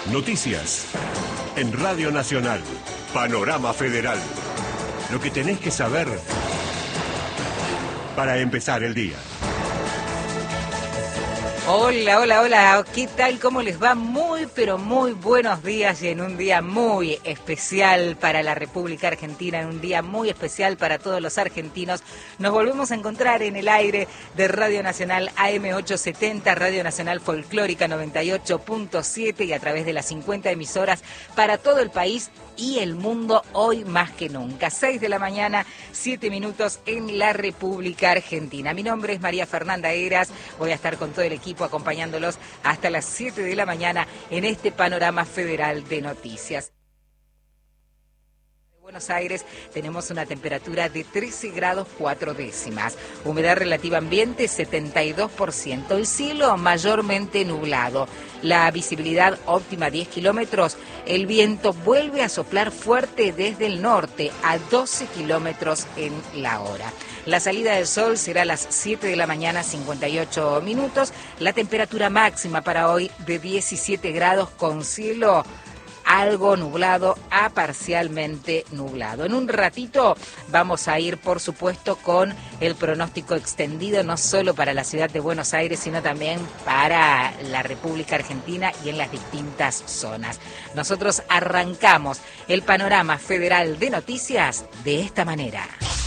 Noticias. En Radio Nacional. Panorama Federal. Lo que tenés que saber para empezar el día. Hola, hola, hola, ¿qué tal? ¿Cómo les va? Muy, pero muy buenos días y en un día muy especial para la República Argentina, en un día muy especial para todos los argentinos. Nos volvemos a encontrar en el aire de Radio Nacional AM870, Radio Nacional Folclórica 98.7 y a través de las 50 emisoras para todo el país y el mundo hoy más que nunca. 6 de la mañana, 7 minutos en la República Argentina. Mi nombre es María Fernanda Heras, voy a estar con todo el equipo acompañándolos hasta las 7 de la mañana en este panorama federal de noticias. En Buenos Aires tenemos una temperatura de 13 grados 4 décimas, humedad relativa ambiente 72%, el cielo mayormente nublado, la visibilidad óptima 10 kilómetros, el viento vuelve a soplar fuerte desde el norte a 12 kilómetros en la hora. La salida del sol será a las 7 de la mañana, 58 minutos. La temperatura máxima para hoy de 17 grados con cielo algo nublado a parcialmente nublado. En un ratito vamos a ir, por supuesto, con el pronóstico extendido, no solo para la ciudad de Buenos Aires, sino también para la República Argentina y en las distintas zonas. Nosotros arrancamos el panorama federal de noticias de esta manera.